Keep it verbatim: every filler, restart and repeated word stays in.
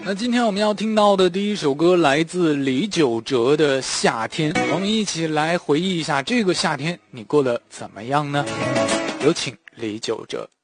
那今天我们要听到的第一首歌来自李玖哲的《夏天》，我们一起来回忆一下这个夏天你过得怎么样呢？有请李玖哲。